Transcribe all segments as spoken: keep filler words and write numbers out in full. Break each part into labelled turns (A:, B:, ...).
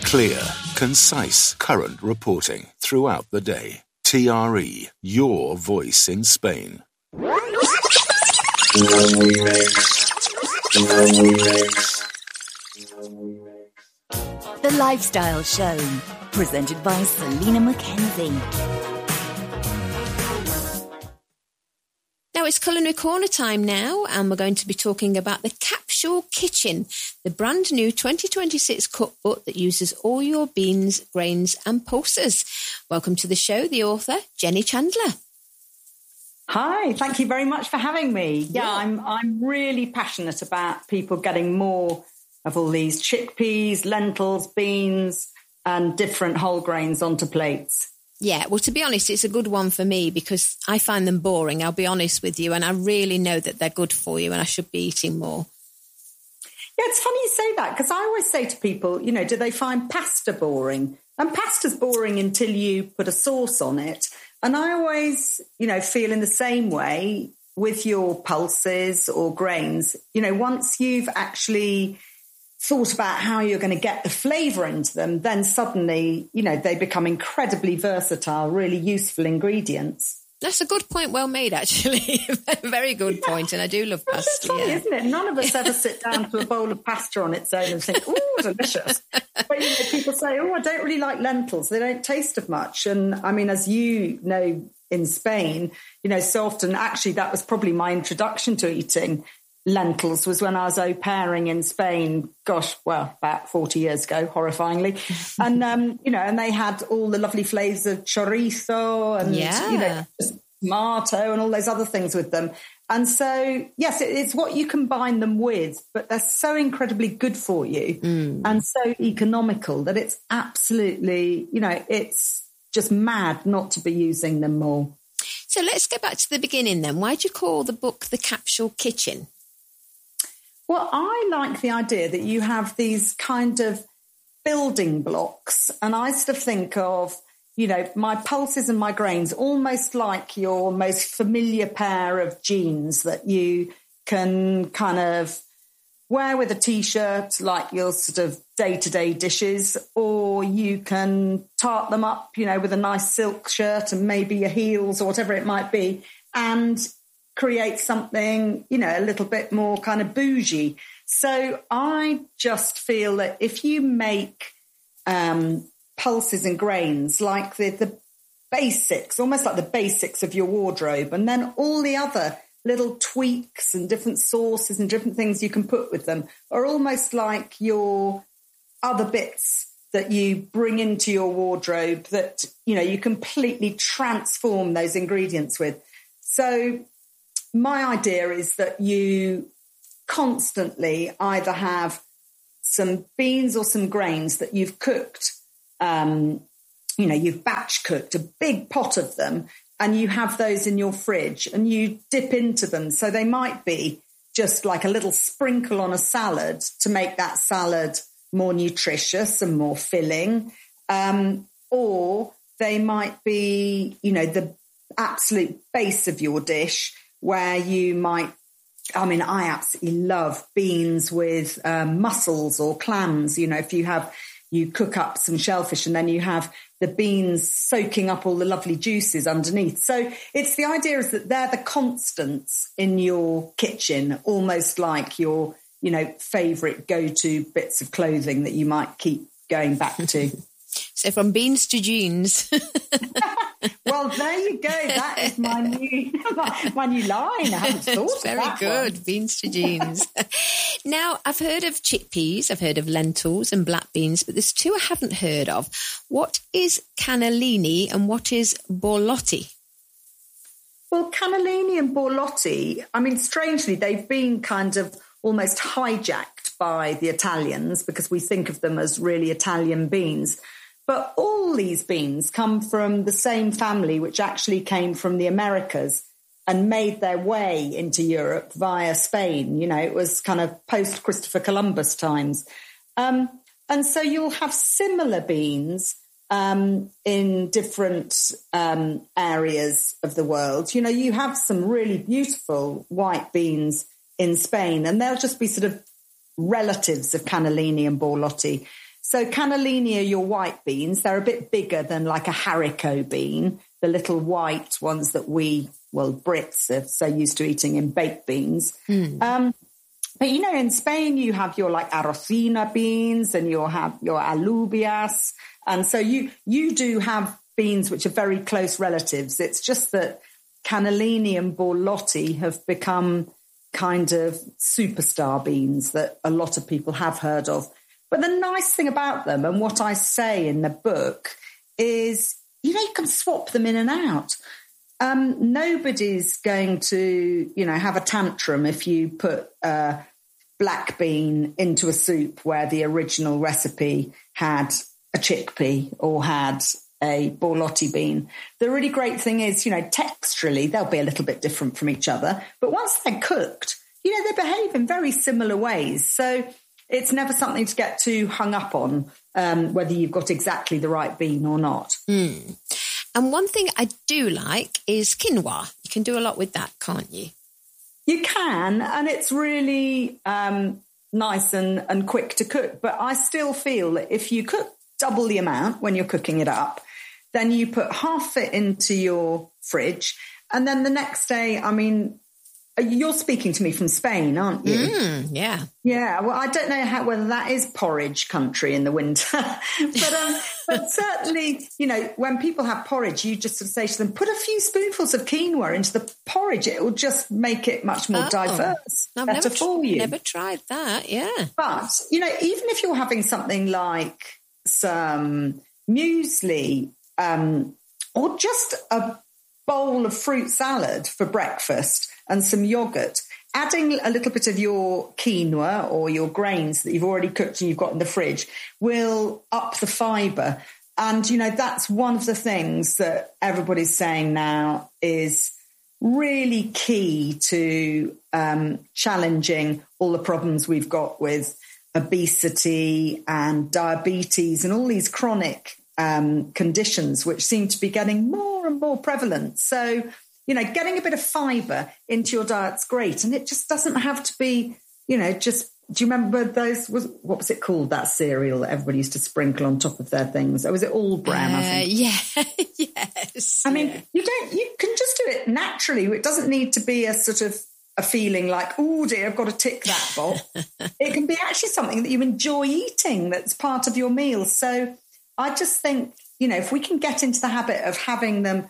A: Clear, concise, current reporting throughout the day. T R E, your voice in Spain.
B: The Lifestyle Show, presented by Selena Mackenzie.
C: Now it's Culinary Corner time now, and we're going to be talking about the Capsule Kitchen, the brand new twenty twenty-six cookbook that uses all your beans, grains and pulses. Welcome to the show, the author, Jenny Chandler.
D: Hi, thank you very much for having me. Yeah,
C: Yeah.
D: I'm I'm really passionate about people getting more of all these chickpeas, lentils, beans and different whole grains onto plates.
C: Yeah, well, to be honest, it's a good one for me because I find them boring, I'll be honest with you, and I really know that they're good for you and I should be eating more.
D: Yeah, it's funny you say that because I always say to people, you know, do they find pasta boring? And pasta's boring until you put a sauce on it. And I always, you know, feel in the same way with your pulses or grains. You know, once you've actually thought about how you're going to get the flavour into them, then suddenly, you know, they become incredibly versatile, really useful ingredients.
C: That's a good point, well made, actually. Very good point, and I do love pasta.
D: It's funny,
C: yeah.
D: isn't it? None of us ever sit down to a bowl of pasta on its own and think, oh, delicious. But you know, people say, oh, I don't really like lentils. They don't taste of much. And I mean, as you know, in Spain, you know, so often, actually, that was probably my introduction to eating lentils was when I was au pairing in Spain, gosh, well, about forty years ago, horrifyingly. And, um, you know, and they had all the lovely flavours of chorizo and,
C: Yeah.
D: you know, tomato and all those other things with them. And so, yes, it, it's what you combine them with, but they're so incredibly good for you
C: Mm.
D: and so economical that it's absolutely, you know, it's just mad not to be using them more.
C: So let's go back to the beginning then. Why do you call the book The Capsule Kitchen?
D: Well, I like the idea that you have these kind of building blocks, and I sort of think of, you know, my pulses and my grains almost like your most familiar pair of jeans that you can kind of wear with a T-shirt, like your sort of day-to-day dishes, or you can tart them up, you know, with a nice silk shirt and maybe your heels or whatever it might be, and create something, you know, a little bit more kind of bougie. So I just feel that if you make um, pulses and grains like the, the basics, almost like the basics of your wardrobe, and then all the other little tweaks and different sauces and different things you can put with them are almost like your other bits that you bring into your wardrobe that, you know, you completely transform those ingredients with. So my idea is that you constantly either have some beans or some grains that you've cooked, um, you know, you've batch cooked a big pot of them, and you have those in your fridge and you dip into them. So they might be just like a little sprinkle on a salad to make that salad more nutritious and more filling. Um, or they might be, you know, the absolute base of your dish where you might, I mean, I absolutely love beans with um, mussels or clams. You know, if you have, you cook up some shellfish and then you have the beans soaking up all the lovely juices underneath. So it's the idea is that they're the constants in your kitchen, almost like your, you know, favourite go-to bits of clothing that you might keep going back to.
C: So from beans to jeans.
D: Well, there you go. That is my new my, my new line. I haven't thought
C: It's very
D: of that
C: good.
D: one.
C: Beans to jeans. Now, I've heard of chickpeas, I've heard of lentils and black beans, but there's two I haven't heard of. What is cannellini and what is borlotti?
D: Well, cannellini and borlotti, I mean, strangely, they've been kind of almost hijacked by the Italians because we think of them as really Italian beans. But all these beans come from the same family, which actually came from the Americas and made their way into Europe via Spain. You know, it was kind of post-Christopher Columbus times. Um, and so you'll have similar beans um, in different um, areas of the world. You know, you have some really beautiful white beans in Spain, and they'll just be sort of relatives of cannellini and borlotti. So cannellini are your white beans. They're a bit bigger than like a haricot bean, the little white ones that we, well, Brits are so used to eating in baked beans. Mm. Um, but, you know, in Spain, you have your like arrocina beans and you'll have your alubias. And so you you do have beans which are very close relatives. It's just that cannellini and borlotti have become kind of superstar beans that a lot of people have heard of. But the nice thing about them, and what I say in the book, is, you know, you can swap them in and out. Um, nobody's going to, you know, have a tantrum if you put a black bean into a soup where the original recipe had a chickpea or had a borlotti bean. The really great thing is, you know, texturally, they'll be a little bit different from each other. But once they're cooked, you know, they behave in very similar ways. So it's never something to get too hung up on, um, whether you've got exactly the right bean or not.
C: Mm. And one thing I do like is quinoa. You can do a lot with that, can't you?
D: You can, and it's really um, nice and, and quick to cook. But I still feel that if you cook double the amount when you're cooking it up, then you put half it into your fridge. And then the next day, I mean, you're speaking to me from Spain, aren't you?
C: Mm, yeah.
D: Yeah. Well, I don't know how whether that is porridge country in the winter, but um, but certainly, you know, when people have porridge, you just sort of say to them, put a few spoonfuls of quinoa into the porridge. It will just make it much more oh, diverse,
C: I've
D: better
C: never,
D: for you.
C: Never tried that. Yeah.
D: But you know, even if you're having something like some muesli um, or just a bowl of fruit salad for breakfast and some yogurt, adding a little bit of your quinoa or your grains that you've already cooked and you've got in the fridge will up the fibre. And, you know, that's one of the things that everybody's saying now is really key to um, challenging all the problems we've got with obesity and diabetes and all these chronic um, conditions, which seem to be getting more and more prevalent. So, you know, getting a bit of fibre into your diet's great. And it just doesn't have to be, you know, just, do you remember those, was, what was it called, that cereal that everybody used to sprinkle on top of their things? Or was it all bran,
C: uh,
D: I think?
C: Yeah, yes.
D: I mean,
C: yeah.
D: you don't, you can just do it naturally. It doesn't need to be a sort of a feeling like, oh dear, I've got to tick that box. It can be actually something that you enjoy eating that's part of your meal. So I just think, you know, if we can get into the habit of having them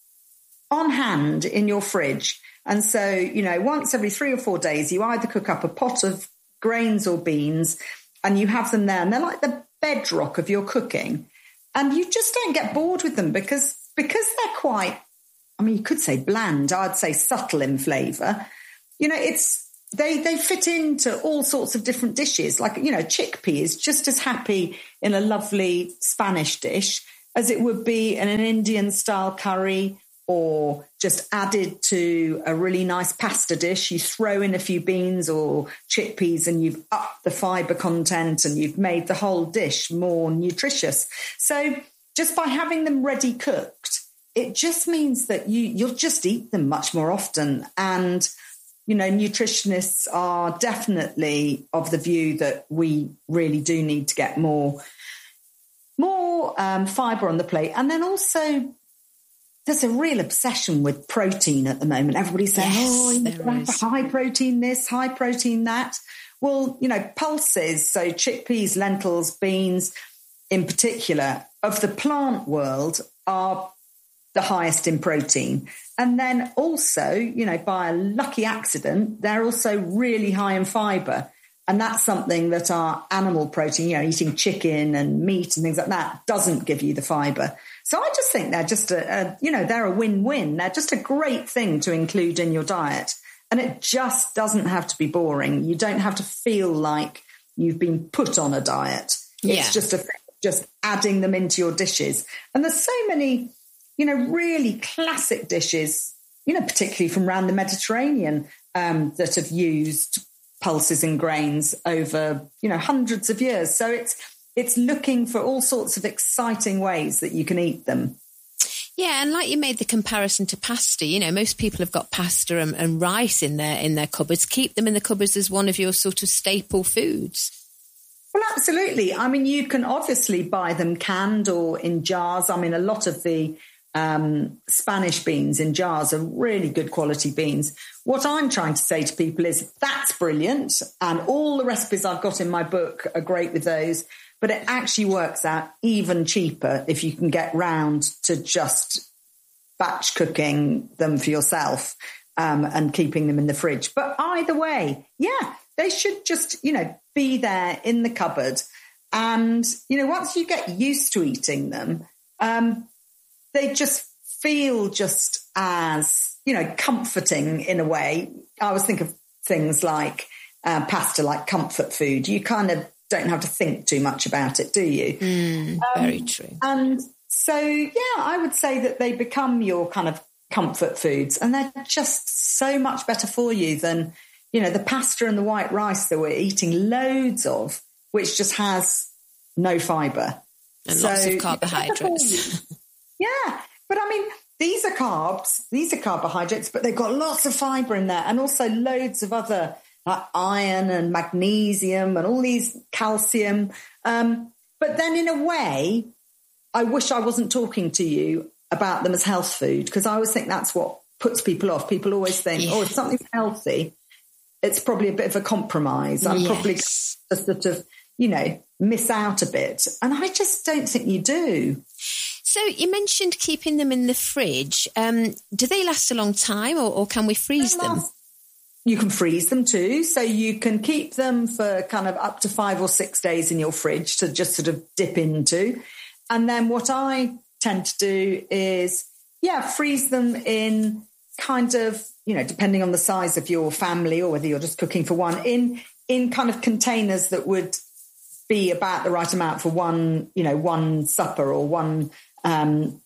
D: on hand in your fridge. And so, you know, once every three or four days, you either cook up a pot of grains or beans and you have them there and they're like the bedrock of your cooking. And you just don't get bored with them because, because they're quite, I mean, you could say bland, I'd say subtle in flavour. You know, it's, they, they fit into all sorts of different dishes. Like, you know, chickpea is just as happy in a lovely Spanish dish as it would be in an Indian style curry, or just added to a really nice pasta dish. You throw in a few beans or chickpeas and you've upped the fibre content and you've made the whole dish more nutritious. So just by having them ready cooked, it just means that you, you'll just eat them much more often. And, you know, nutritionists are definitely of the view that we really do need to get more, more um, fibre on the plate. And then also, there's a real obsession with protein at the moment. Everybody's saying,
C: yes,
D: oh, you have high protein this, high protein that. Well, you know, pulses, so chickpeas, lentils, beans in particular, of the plant world are the highest in protein. And then also, you know, by a lucky accident, they're also really high in fibre. And that's something that our animal protein, you know, eating chicken and meat and things like that, doesn't give you the fibre. So I just think they're just a, a, you know, they're a win-win. They're just a great thing to include in your diet. And it just doesn't have to be boring. You don't have to feel like you've been put on a diet.
C: Yeah.
D: It's just a just adding them into your dishes. And there's so many, you know, really classic dishes, you know, particularly from around the Mediterranean, um, that have used pulses and grains over, you know, hundreds of years. So it's it's looking for all sorts of exciting ways that you can eat them.
C: Yeah, and like you made the comparison to pasta, you know, most people have got pasta and, and rice in their in their cupboards. Keep them in the cupboards as one of your sort of staple foods.
D: Well, absolutely. I mean, you can obviously buy them canned or in jars. I mean, a lot of the um, Spanish beans in jars are really good quality beans. What I'm trying to say to people is that's brilliant. And all the recipes I've got in my book are great with those. But it actually works out even cheaper if you can get round to just batch cooking them for yourself um, and keeping them in the fridge. But either way, yeah, they should just, you know, be there in the cupboard. And, you know, once you get used to eating them, um, they just feel just as, you know, comforting in a way. I always think of things like uh, pasta, like comfort food. You kind of don't have to think too much about it, do you?
C: Mm,
D: um,
C: very true.
D: And so, yeah, I would say that they become your kind of comfort foods, and they're just so much better for you than, you know, the pasta and the white rice that we're eating loads of, which just has no fibre.
C: And
D: so,
C: lots of carbohydrates.
D: Yeah, but I mean, these are carbs, these are carbohydrates, but they've got lots of fibre in there, and also loads of other like iron and magnesium and all these calcium. Um, but then in a way, I wish I wasn't talking to you about them as health food, because I always think that's what puts people off. People always think, yeah. oh, if something's healthy, it's probably a bit of a compromise. I'm yes. probably going to sort of, you know, miss out a bit. And I just don't think you do.
C: So you mentioned keeping them in the fridge. Um, do they last a long time, or, or can we freeze them?
D: You can freeze them too. So you can keep them for kind of up to five or six days in your fridge to just sort of dip into. And then what I tend to do is, yeah, freeze them in kind of, you know, depending on the size of your family or whether you're just cooking for one, in in kind of containers that would be about the right amount for one, you know, one supper or one um,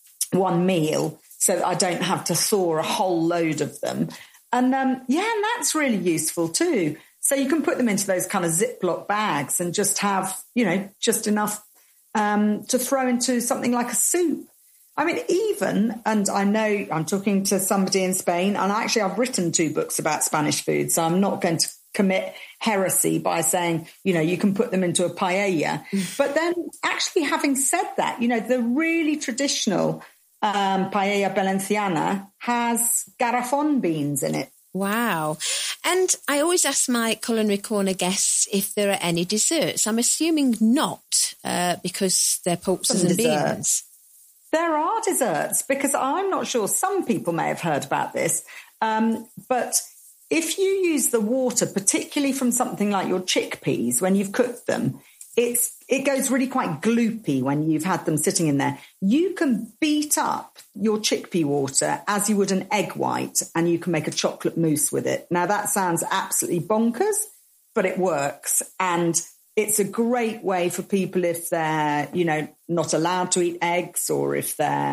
D: one meal, so that I don't have to thaw a whole load of them. And um, yeah, and that's really useful too. So you can put them into those kind of Ziploc bags and just have, you know, just enough um, to throw into something like a soup. I mean, even, and I know I'm talking to somebody in Spain, and actually I've written two books about Spanish food, so I'm not going to commit heresy by saying, you know, you can put them into a paella. But then actually having said that, you know, the really traditional um, paella valenciana has garrafon beans in it.
C: Wow. And I always ask my Culinary Corner guests if there are any desserts. I'm assuming not, uh, because they're pulses and beans.
D: There are desserts, because I'm not sure, some people may have heard about this, um, but if you use the water, particularly from something like your chickpeas, when you've cooked them, it's it goes really quite gloopy when you've had them sitting in there. You can beat up your chickpea water as you would an egg white, and you can make a chocolate mousse with it. Now, that sounds absolutely bonkers, but it works. And it's a great way for people if they're, you know, not allowed to eat eggs, or if they're